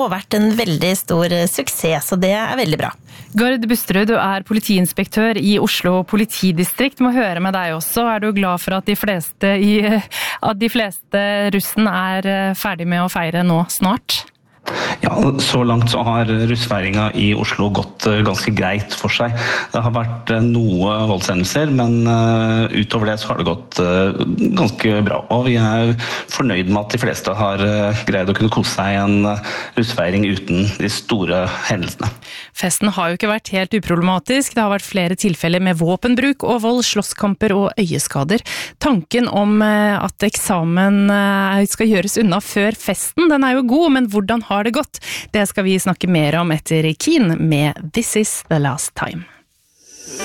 og vært en veldig stor suksess, så det veldig bra. Gard Busterud, du politiinspektør i Oslo politidistrikt. Må høre med deg også. Du glad for at de fleste russen ferdig med å feire nå snart? Ja, så langt så har russfeiringen i Oslo gått ganske greit for seg. Det har vært noe voldshendelser, men utover det så har det gått ganske bra. Og vi fornøyd med at de fleste har greid å kunne kose seg i en russfeiring uten de store hendelsene. Festen har jo ikke vært helt uproblematisk. Det har vært flere tilfeller med våpenbruk og vold, slåsskamper og øyeskader. Tanken om at eksamen skal gjøres unna før festen, den jo god, men hvordan har det gått? Det skal vi snakke mer om etter Keen med This Is The Last Time.